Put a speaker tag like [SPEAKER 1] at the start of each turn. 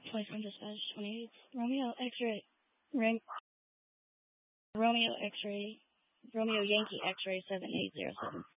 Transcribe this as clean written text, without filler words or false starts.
[SPEAKER 1] 21 dispatch 28. Romeo X-ray. Romeo X-ray. Romeo Yankee X-ray 7807.